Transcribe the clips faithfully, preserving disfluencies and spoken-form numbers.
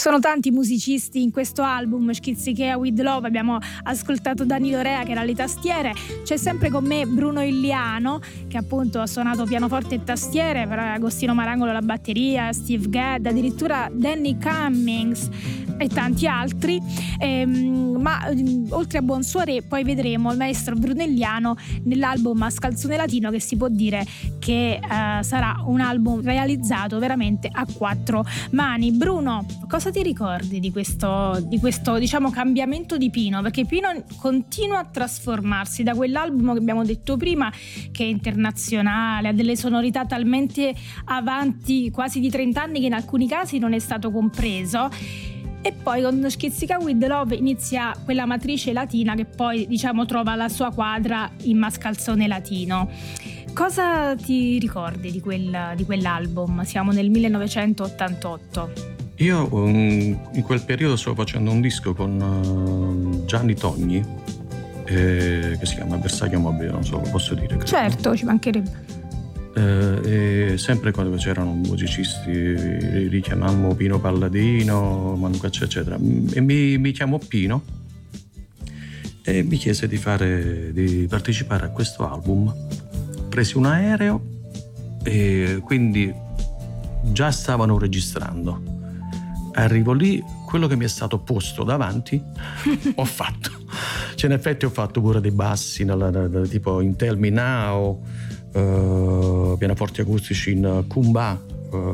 Sono tanti i musicisti in questo album Schizzichea with Love. Abbiamo ascoltato Danilo Rea che era alle tastiere, c'è sempre con me Bruno Illiano che appunto ha suonato pianoforte e tastiere, però Agostino Marangolo la batteria, Steve Gadd, addirittura Danny Cummings e tanti altri, ehm, ma ehm, oltre a Bonsoiré poi vedremo il maestro Bruno Illiano nell'album Mascalzone Latino, che si può dire che eh, sarà un album realizzato veramente a quattro mani. Bruno, cosa ti ricordi di questo, di questo diciamo cambiamento di Pino? Perché Pino continua a trasformarsi da quell'album che abbiamo detto prima, che è internazionale, ha delle sonorità talmente avanti quasi di trenta anni che in alcuni casi non è stato compreso, e poi con Schizzica with Love inizia quella matrice latina che poi diciamo trova la sua quadra in Mascalzone Latino. Cosa ti ricordi di, quel, di quell'album? Siamo nel millenovecentottantotto. Io um, in quel periodo stavo facendo un disco con uh, Gianni Togni eh, che si chiama Bersaglio Mobile, non so, lo posso dire? Credo. Certo, ci mancherebbe. Eh, e sempre quando c'erano musicisti richiamammo Pino Palladino, Manu Caccia eccetera, e mi, mi chiamò Pino e mi chiese di fare di partecipare a questo album. Presi un aereo e quindi già stavano registrando. Arrivo lì, quello che mi è stato posto davanti ho fatto, cioè in effetti ho fatto pure dei bassi nella, nella, tipo in Tell Me Now, Uh, pianoforti acustici in Kumba,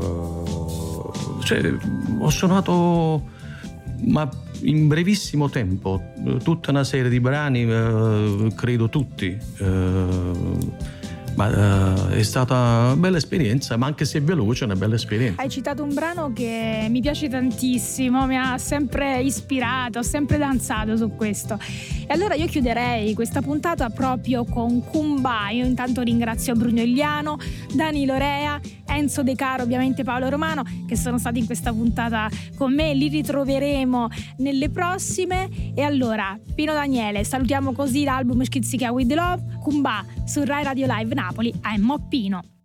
uh, cioè ho suonato ma in brevissimo tempo tutta una serie di brani, uh, credo tutti, uh, ma uh, è stata una bella esperienza, ma anche se è veloce è una bella esperienza. Hai citato un brano che mi piace tantissimo, mi ha sempre ispirato, ho sempre danzato su questo. E allora io chiuderei questa puntata proprio con Kumba. Io intanto ringrazio Bruno Illiano, Danilo Rea, Enzo De Caro, ovviamente Paolo Romano, che sono stati in questa puntata con me. Li ritroveremo nelle prossime. E allora, Pino Daniele, salutiamo così l'album Schizzichea with Love, Kumba su Rai Radio Live Napoli a Emmo Pino.